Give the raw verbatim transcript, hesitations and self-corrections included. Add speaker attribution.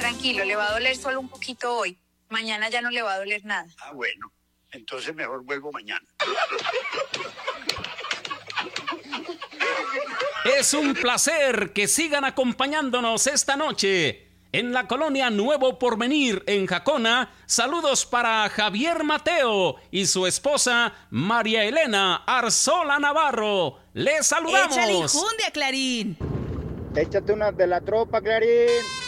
Speaker 1: tranquilo, le va a doler solo un poquito hoy. Mañana ya no le va a doler nada.
Speaker 2: Ah, bueno. Entonces mejor vuelvo mañana.
Speaker 3: Es un placer que sigan acompañándonos esta noche. En la colonia Nuevo Porvenir, en Jacona, saludos para Javier Mateo y su esposa María Elena Arzola Navarro. ¡Les saludamos!
Speaker 4: ¡Échale injundia, Clarín!
Speaker 5: Échate una de la tropa, Clarín.